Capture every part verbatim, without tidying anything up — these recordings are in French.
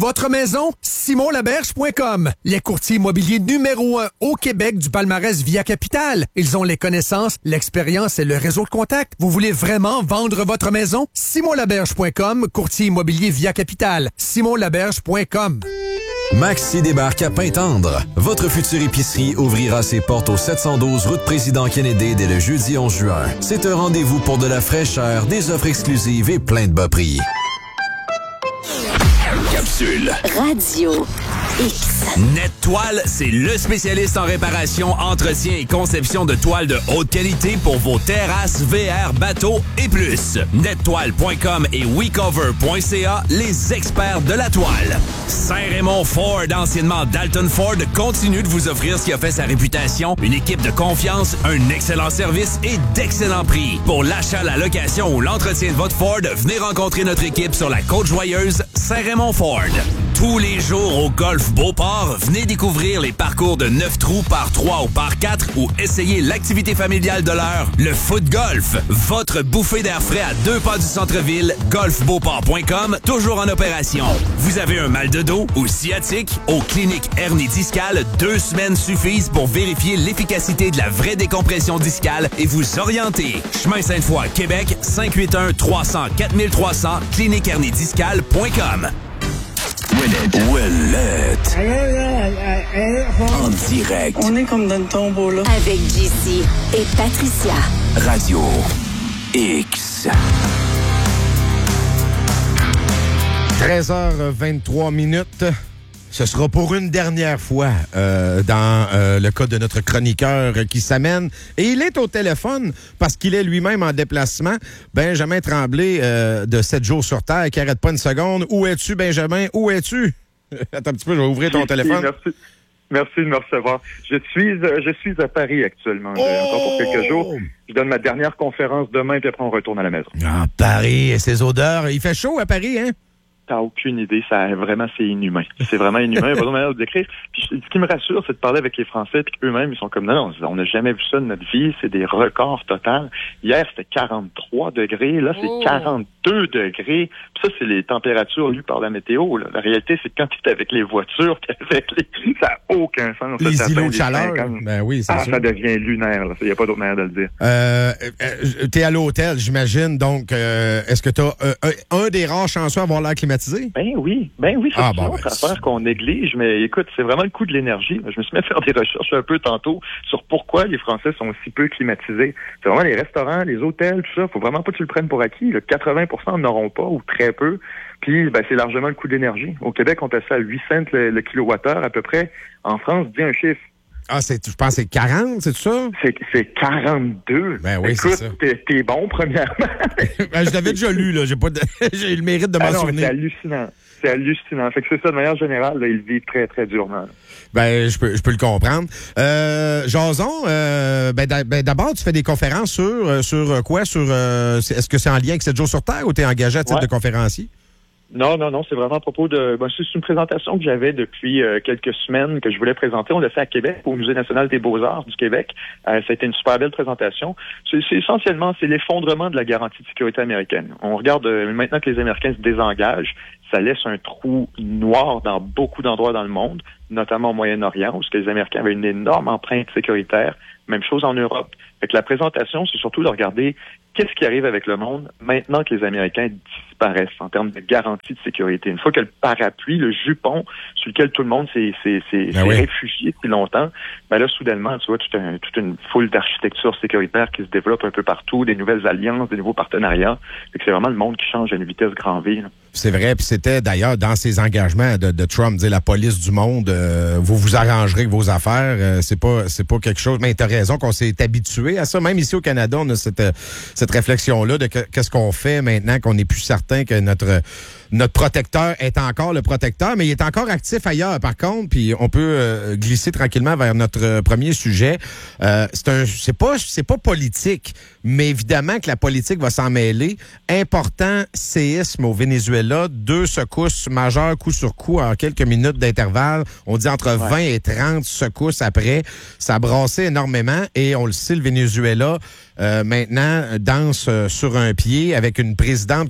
Votre maison, simon laberge point com. Les courtiers immobiliers numéro un au Québec du palmarès Via Capital. Ils ont les connaissances, l'expérience et le réseau de contacts. Vous voulez vraiment vendre votre maison? simon laberge point com, courtier immobilier Via Capital. simon laberge point com. Maxi débarque à Pintendre. Votre future épicerie ouvrira ses portes au sept cent douze route Président Kennedy dès le jeudi onze juin. C'est un rendez-vous pour de la fraîcheur, des offres exclusives et plein de bas prix. Capsule. Radio X. NetToile, c'est le spécialiste en réparation, entretien et conception de toiles de haute qualité pour vos terrasses, V R, bateaux et plus. nettoile point com et wecover point c a, les experts de la toile. Saint-Raymond Ford, anciennement Dalton Ford, continue de vous offrir ce qui a fait sa réputation, une équipe de confiance, un excellent service et d'excellents prix. Pour l'achat, la location ou l'entretien de votre Ford, venez rencontrer notre équipe sur la Côte-Joyeuse, Saint-Raymond Ford. Tous les jours au Golf Beauport, venez découvrir les parcours de neuf trous par trois ou par quatre ou essayez l'activité familiale de l'heure, le foot golf. Votre bouffée d'air frais à deux pas du centre-ville, golf beauport point com, toujours en opération. Vous avez un mal de dos ou sciatique? Aux cliniques hernie discale, deux semaines suffisent pour vérifier l'efficacité de la vraie décompression discale et vous orienter. Chemin Sainte-Foy, Québec, cinq huit un trois cents quatre trois cents, clinique hernie discale point com. Ouellette. En direct. On est comme dans le tombeau, là. Avec J C et Patricia. Radio X. treize heures vingt-trois minutes. Ce sera pour une dernière fois euh, dans euh, le cas de notre chroniqueur qui s'amène. Et il est au téléphone parce qu'il est lui-même en déplacement. Benjamin Tremblay euh, de sept jours sur Terre qui arrête pas une seconde. Où es-tu, Benjamin? Où es-tu? Attends un petit peu, je vais ouvrir ton téléphone. Merci. Merci de me recevoir. Je suis, je suis à Paris actuellement. Oh! Encore pour quelques jours. Je donne ma dernière conférence demain, puis après on retourne à la maison. Ah, Paris et ses odeurs. Il fait chaud à Paris, hein? T'as aucune idée, ça vraiment c'est inhumain. C'est vraiment inhumain, il n'y a pas de manière de le décrire. Puis ce qui me rassure, c'est de parler avec les Français, puis eux-mêmes, ils sont comme non, non, on n'a jamais vu ça de notre vie, c'est des records total. Hier, c'était quarante-trois degrés, là, c'est oh. quarante-deux degrés. Puis ça, c'est les températures lues par la météo. Là. La réalité, c'est que quand tu es avec les voitures, puis avec les... ça n'a aucun sens. Les îlots de chaleur. Ben oui, c'est ah, sûr. Ça devient lunaire, il n'y a pas d'autre manière de le dire. Euh, euh, t'es à l'hôtel, j'imagine, donc euh, est-ce que t'as euh, un, un des rares chanceux à avoir l'air climatisé? Ben oui, ben oui, c'est ah, une bon, autre ben, affaire qu'on néglige, mais écoute, c'est vraiment le coût de l'énergie. Je me suis mis à faire des recherches un peu tantôt sur pourquoi les Français sont si peu climatisés. C'est vraiment les restaurants, les hôtels, tout ça. Faut vraiment pas que tu le prennes pour acquis. Là. quatre-vingts pour cent n'auront pas ou très peu. Puis, ben, c'est largement le coût de l'énergie. Au Québec, on passe ça à huit cents le, le kilowattheure à peu près. En France, dis un chiffre. Ah, c'est, je pense que c'est quarante, c'est tout ça? C'est, c'est quarante-deux. Ben oui, écoute, c'est ça. T'es, t'es bon, premièrement. ben, je l'avais déjà lu, là. J'ai, pas de... J'ai eu le mérite de m'en ah non, souvenir. C'est hallucinant. C'est hallucinant. Fait que c'est ça, de manière générale, là, ils vivent très, très durement. Là. Ben, je peux, je peux le comprendre. Euh, Jason, euh, ben, ben, d'abord, tu fais des conférences sur, sur quoi? Sur, euh, est-ce que c'est en lien avec sept jours sur Terre ou t'es engagé à titre ouais. de conférencier? Non, non, non, c'est vraiment à propos de... Ben, c'est une présentation que j'avais depuis euh, quelques semaines que je voulais présenter. On l'a fait à Québec, au Musée national des beaux-arts du Québec. Euh, ça a été une super belle présentation. C'est, c'est essentiellement, c'est l'effondrement de la garantie de sécurité américaine. On regarde euh, maintenant que les Américains se désengagent, ça laisse un trou noir dans beaucoup d'endroits dans le monde, notamment au Moyen-Orient, où les Américains avaient une énorme empreinte sécuritaire. Même chose en Europe. Fait que la présentation, c'est surtout de regarder qu'est-ce qui arrive avec le monde maintenant que les Américains disparaissent en termes de garantie de sécurité. Une fois que le parapluie, le jupon sur lequel tout le monde s'est, s'est, s'est, ben s'est oui. réfugié depuis longtemps, ben là, soudainement, tu vois, toute, un, toute une foule d'architecture sécuritaire qui se développe un peu partout, des nouvelles alliances, des nouveaux partenariats. Fait que c'est vraiment le monde qui change à une vitesse grand V. Là. C'est vrai, puis c'était d'ailleurs dans ses engagements de, de Trump, dire la police du monde, euh, vous vous arrangerez avec vos affaires, euh, c'est pas c'est pas quelque chose. Mais t'as raison qu'on s'est habitué à ça. Même ici au Canada, on a cette cette réflexion-là de que, qu'est-ce qu'on fait maintenant qu'on n'est plus certain que notre notre protecteur est encore le protecteur, mais il est encore actif ailleurs, par contre, puis on peut euh, glisser tranquillement vers notre premier sujet. Euh, c'est un, c'est pas, c'est pas politique, mais évidemment que la politique va s'en mêler. Important séisme au Venezuela, deux secousses majeures coup sur coup en quelques minutes d'intervalle. On dit entre ouais. vingt et trente secousses après. Ça a brassé énormément et on le sait, le Venezuela, euh, maintenant, danse euh, sur un pied avec une présidente qu'on dit intérim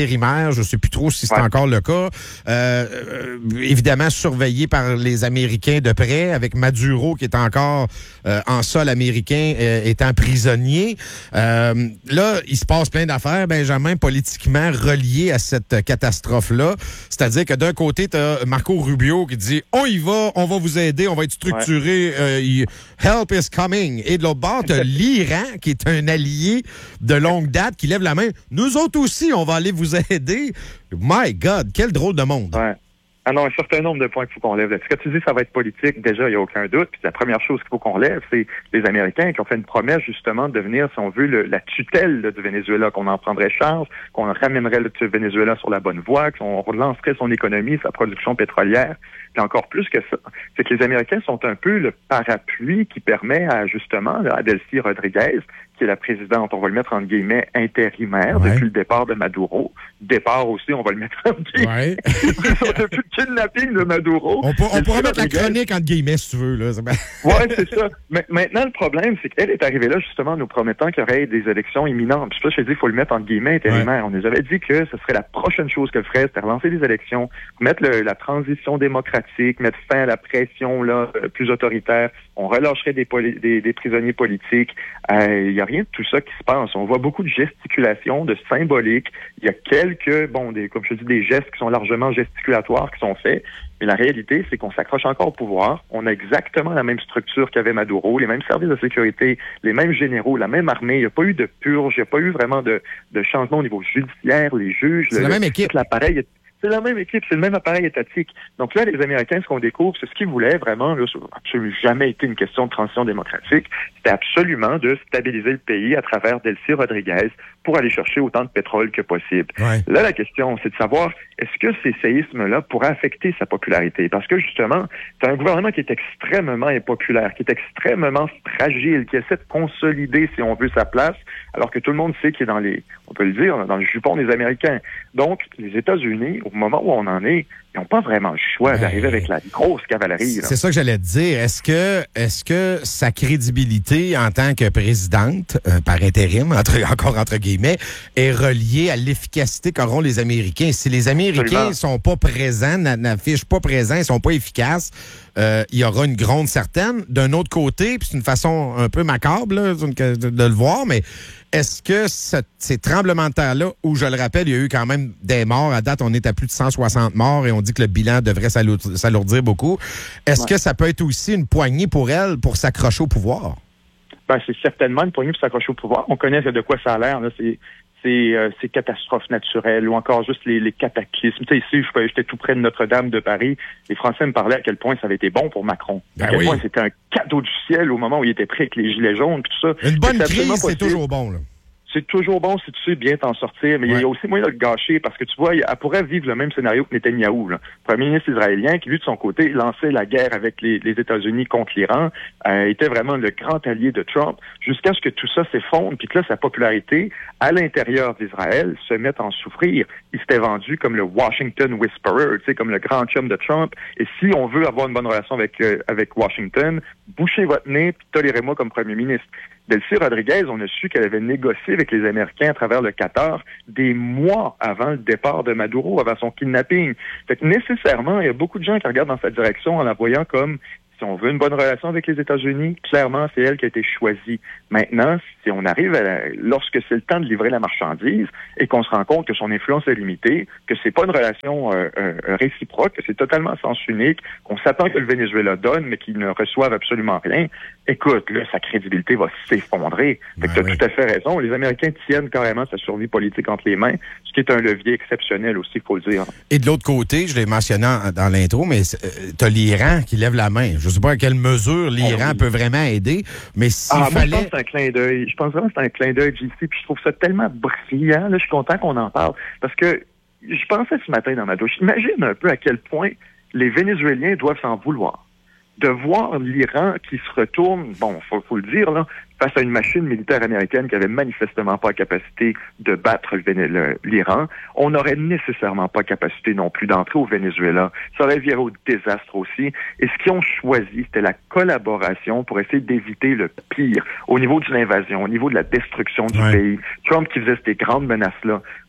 intérimaire. Je ne sais plus trop si c'est ouais. encore le cas. Euh, euh, évidemment, surveillé par les Américains de près, avec Maduro qui est encore euh, en sol américain, euh, étant prisonnier. Euh, là, il se passe plein d'affaires, Benjamin, politiquement reliées à cette catastrophe-là. C'est-à-dire que d'un côté, tu as Marco Rubio qui dit « On y va, on va vous aider, on va être structuré, ouais. euh, help is coming ». Et de l'autre bord, tu as l'Iran qui est un allié de longue date qui lève la main. « Nous autres aussi, on va aller vous aider ». My God, quel drôle de monde. Ouais. Ah non, un certain nombre de points qu'il faut qu'on lève. Ce que tu dis, ça va être politique, déjà, il n'y a aucun doute. Puis la première chose qu'il faut qu'on lève, c'est les Américains qui ont fait une promesse, justement, de devenir, si on veut, le, la tutelle là, du Venezuela, qu'on en prendrait charge, qu'on ramènerait le Venezuela sur la bonne voie, qu'on relancerait son économie, sa production pétrolière. Puis encore plus que ça, c'est que les Américains sont un peu le parapluie qui permet à, justement, là, à Delcy Rodriguez, qui est la présidente, on va le mettre entre guillemets, intérimaire ouais. depuis le départ de Maduro. Départ aussi, on va le mettre entre guillemets. Ouais. Depuis le kidnapping de Maduro. On, peut, on pourrait mettre la chronique entre guillemets, si tu veux. Là. Oui, c'est ça. Mais maintenant, le problème, c'est qu'elle est arrivée là, justement, en nous promettant qu'il y aurait des élections imminentes. Puis ça, je te dis qu'il faut le mettre entre guillemets, intérimaire. Ouais. On nous avait dit que ce serait la prochaine chose qu'elle ferait, c'était relancer des élections, mettre le, la transition démocratique, mettre fin à la pression là plus autoritaire. On relâcherait des, poli- des, des prisonniers politiques. Il euh, n'y a rien de tout ça qui se passe. On voit beaucoup de gesticulation, de symbolique. Il y a quelques, bon, des, comme je dis, des gestes qui sont largement gesticulatoire qui sont faits. Mais la réalité, c'est qu'on s'accroche encore au pouvoir. On a exactement la même structure qu'avait Maduro, les mêmes services de sécurité, les mêmes généraux, la même armée. Il n'y a pas eu de purge, il n'y a pas eu vraiment de, de changement au niveau judiciaire, les juges. C'est le, la même équipe. L'appareil est... C'est la même équipe, c'est le même appareil étatique. Donc là, les Américains, ce qu'on découvre, c'est ce qu'ils voulaient vraiment, là, ça n'a absolument jamais été une question de transition démocratique. C'était absolument de stabiliser le pays à travers Delcy Rodriguez pour aller chercher autant de pétrole que possible. Ouais. Là, la question, c'est de savoir, est-ce que ces séismes-là pourraient affecter sa popularité? Parce que, justement, c'est un gouvernement qui est extrêmement impopulaire, qui est extrêmement fragile, qui essaie de consolider, si on veut, sa place, alors que tout le monde sait qu'il est dans les, on peut le dire, dans le jupon des Américains. Donc, les États-Unis, au moment où on en est, ils n'ont pas vraiment le choix ben, d'arriver avec la grosse cavalerie. Là. C'est ça que j'allais te dire. Est-ce que, est-ce que sa crédibilité en tant que présidente, euh, par intérim, entre, encore entre guillemets, est reliée à l'efficacité qu'auront les Américains? Si les Américains ne sont pas présents, n'affichent pas présents, ils sont pas efficaces, euh, il y aura une gronde certaine. D'un autre côté, puis c'est une façon un peu macabre là, de, de, de le voir, mais est-ce que ce, ces tremblements de terre-là, où je le rappelle, il y a eu quand même des morts, à date on est à plus de cent soixante morts et on dit que le bilan devrait s'alourdir, s'alourdir beaucoup, est-ce ouais. que ça peut être aussi une poignée pour elle pour s'accrocher au pouvoir? Ben, c'est certainement une poignée pour s'accrocher au pouvoir. On connaît de quoi ça a l'air, là. C'est... C'est, euh, ces catastrophes naturelles ou encore juste les, les cataclysmes. Tu sais, ici, je, j'étais tout près de Notre-Dame de Paris. Les Français me parlaient à quel point ça avait été bon pour Macron. Ben à quel oui. point c'était un cadeau du ciel au moment où il était prêt avec les gilets jaunes puis tout ça. Une bonne crise, c'est toujours bon, là. C'est toujours bon si tu sais bien t'en sortir, mais ouais. il y a aussi moyen de le gâcher parce que tu vois, elle pourrait vivre le même scénario que Netanyahou, là. Premier ministre israélien qui, lui, de son côté, lançait la guerre avec les, les États-Unis contre l'Iran, euh, était vraiment le grand allié de Trump, jusqu'à ce que tout ça s'effondre, puis que là, sa popularité à l'intérieur d'Israël se mette en souffrir. Il s'était vendu comme le Washington Whisperer, tu sais, comme le grand chum de Trump. Et si on veut avoir une bonne relation avec euh, avec Washington, bouchez votre nez, puis tolérez-moi comme premier ministre. Delcy Rodriguez, on a su qu'elle avait négocié avec les Américains à travers le Qatar des mois avant le départ de Maduro, avant son kidnapping. Fait que nécessairement, il y a beaucoup de gens qui regardent dans cette direction en la voyant comme si on veut une bonne relation avec les États-Unis, clairement, c'est elle qui a été choisie. Maintenant, si on arrive à la, lorsque c'est le temps de livrer la marchandise et qu'on se rend compte que son influence est limitée, que c'est pas une relation euh, euh, réciproque, que c'est totalement sens unique, qu'on s'attend que le Venezuela donne, mais qu'il ne reçoive absolument rien, écoute, là, sa crédibilité va s'effondrer. Fait que t'as oui. tout à fait raison. Les Américains tiennent carrément sa survie politique entre les mains, ce qui est un levier exceptionnel aussi, il faut le dire. Et de l'autre côté, je l'ai mentionné dans l'intro, mais euh, t'as l'Iran qui lève la main. Je ne sais pas à quelle mesure l'Iran oh, oui. peut vraiment aider, mais s'il ah, fallait... Moi, je pense que c'est un clin d'œil. Je pense vraiment que c'est un clin d'œil, J C, puis je trouve ça tellement brillant. Là, je suis content qu'on en parle, parce que je pensais ce matin dans ma douche, imagine un peu à quel point les Vénézuéliens doivent s'en vouloir. De voir l'Iran qui se retourne, bon, faut, faut le dire, là, face à une machine militaire américaine qui avait manifestement pas la capacité de battre le Véné- le, l'Iran, on n'aurait nécessairement pas la capacité non plus d'entrer au Venezuela. Ça aurait viré au désastre aussi. Et ce qu'ils ont choisi, c'était la collaboration pour essayer d'éviter le pire au niveau d'une invasion, au niveau de la destruction du ouais. pays. Trump qui faisait ces grandes menaces-là.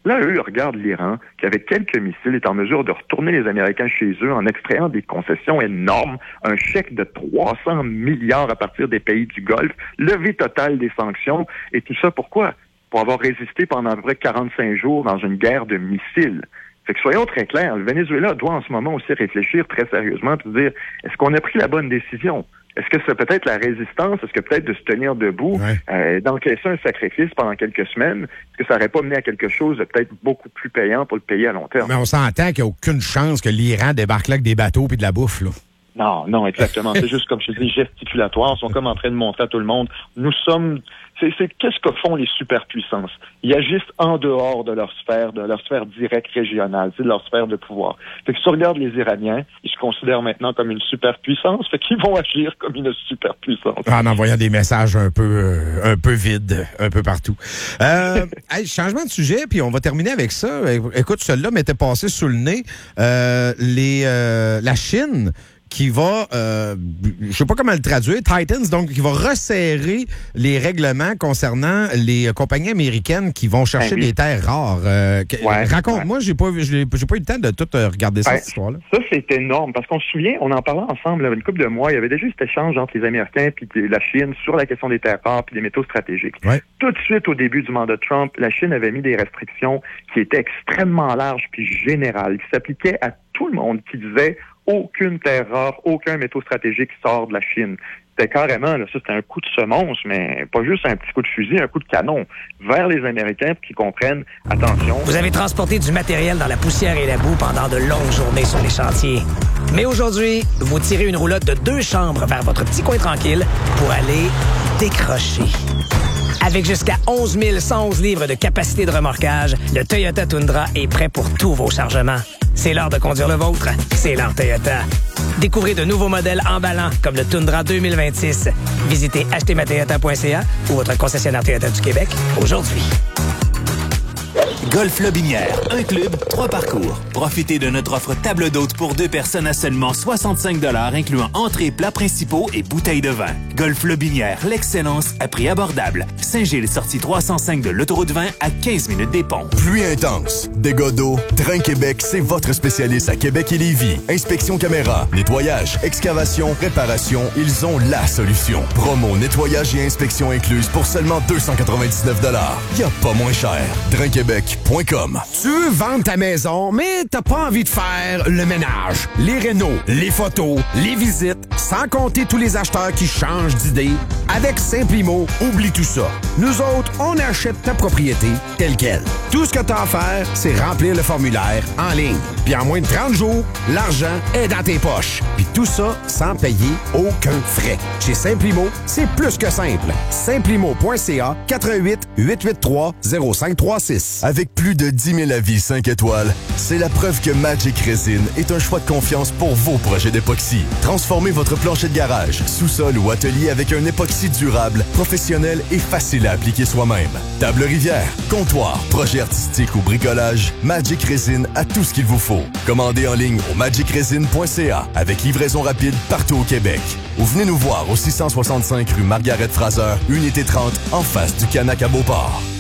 Là, eux, regardent l'Iran, qui avec quelques missiles est en mesure de retourner les Américains chez eux en extrayant des concessions énormes, un chèque de trois cents milliards à partir des pays du Golfe, levée totale des sanctions, et tout ça pourquoi? Pour avoir résisté pendant à peu près quarante-cinq jours dans une guerre de missiles. Fait que soyons très clairs, le Venezuela doit en ce moment aussi réfléchir très sérieusement et se dire, est-ce qu'on a pris la bonne décision? Est-ce que c'est peut-être la résistance? Est-ce que peut-être de se tenir debout, ouais. euh, d'encaisser un sacrifice pendant quelques semaines, est-ce que ça n'aurait pas mené à quelque chose de peut-être beaucoup plus payant pour le pays à long terme? Mais on s'entend qu'il n'y a aucune chance que l'Iran débarque là avec des bateaux et de la bouffe, là. Non, non, exactement. C'est juste, comme je te dis, gesticulatoire. Ils sont comme en train de montrer à tout le monde. Nous sommes... C'est, c'est qu'est-ce que font les superpuissances? Ils agissent en dehors de leur sphère, de leur sphère directe régionale, de leur sphère de pouvoir. Fait que si on regarde les Iraniens, ils se considèrent maintenant comme une superpuissance, fait qu'ils vont agir comme une superpuissance. En envoyant des messages un peu euh, un peu vides, un peu partout. Euh, hey, changement de sujet, puis on va terminer avec ça. Écoute, celui-là m'était passé sous le nez. Euh, les euh, la Chine qui va, euh, je sais pas comment le traduire, Titans, donc qui va resserrer les règlements concernant les compagnies américaines qui vont chercher ben oui. des terres rares. Euh, ouais, raconte-moi, ouais. j'ai pas, j'ai, j'ai pas eu le temps de tout regarder ça, ben, cette histoire-là. Ça, c'est énorme, parce qu'on se souvient, on en parlait ensemble, là, une couple de mois, il y avait déjà eu cet échange entre les Américains et la Chine sur la question des terres rares et des métaux stratégiques. Ouais. Tout de suite, au début du mandat de Trump, la Chine avait mis des restrictions qui étaient extrêmement larges puis générales, qui s'appliquaient à tout le monde, qui disait aucune terre rare, aucun métaux stratégique sort de la Chine. C'était carrément, là, ça c'était un coup de semonce, mais pas juste un petit coup de fusil, un coup de canon vers les Américains pour qu'ils comprennent, attention. Vous avez transporté du matériel dans la poussière et la boue pendant de longues journées sur les chantiers. Mais aujourd'hui, vous tirez une roulotte de deux chambres vers votre petit coin tranquille pour aller décrocher. Avec jusqu'à onze mille cent onze livres de capacité de remorquage, le Toyota Tundra est prêt pour tous vos chargements. C'est l'heure de conduire le vôtre. C'est l'heure Toyota. Découvrez de nouveaux modèles emballants comme le Tundra deux mille vingt-six. Visitez acheter ma toyota point c a ou votre concessionnaire Toyota du Québec aujourd'hui. Golf Lobinière, un club, trois parcours. Profitez de notre offre table d'hôte pour deux personnes à seulement soixante-cinq dollars, incluant entrées, plats principaux et bouteilles de vin. Golf Lobinière, l'excellence à prix abordable. Saint-Gilles, sortie trois cent cinq de l'autoroute vingt à quinze minutes des ponts. Pluie intense, dégâts d'eau, Drain Québec, c'est votre spécialiste à Québec et Lévis. Inspection caméra, nettoyage, excavation, réparation, ils ont la solution. Promo, nettoyage et inspection incluse pour seulement deux cent quatre-vingt-dix-neuf dollars. Y a pas moins cher. Drain Québec. Tu veux vendre ta maison, mais t'as pas envie de faire le ménage, les rénaux, les photos, les visites, sans compter tous les acheteurs qui changent d'idée. Avec Simplimo, oublie tout ça. Nous autres, on achète ta propriété telle quelle. Tout ce que t'as à faire, c'est remplir le formulaire en ligne. Puis en moins de trente jours, l'argent est dans tes poches. Puis tout ça sans payer aucun frais. Chez Simplimo, c'est plus que simple. Simplimo point c a quatre un huit, huit huit trois, zéro cinq trois six. Avec plus de dix mille avis cinq étoiles, c'est la preuve que Magic Resin est un choix de confiance pour vos projets d'époxy. Transformez votre plancher de garage, sous-sol ou atelier avec un époxy durable, professionnel et facile à appliquer soi-même. Table rivière, comptoir, projet artistique ou bricolage, Magic Resin a tout ce qu'il vous faut. Commandez en ligne au magic resin point c a avec livraison rapide partout au Québec. Ou venez nous voir au six cent soixante-cinq rue Margaret Fraser, unité trente, en face du Canac à Beauport.